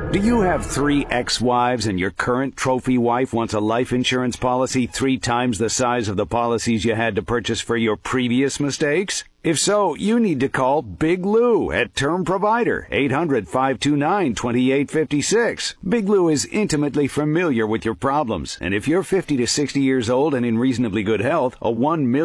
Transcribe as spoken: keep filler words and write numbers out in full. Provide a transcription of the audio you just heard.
Do you have three ex-wives and your current trophy wife wants a life insurance policy three times the size of the policies you had to purchase for your previous mistakes? If so, you need to call Big Lou at Term Provider, eight hundred, five two nine, two eight five six. Big Lou is intimately familiar with your problems, and if you're fifty to sixty years old and in reasonably good health, a one million